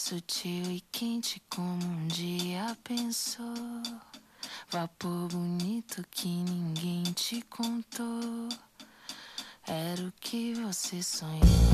sutil e quente como um dia pensou. Vapor bonito que ninguém te contou. Era o que você sonhou.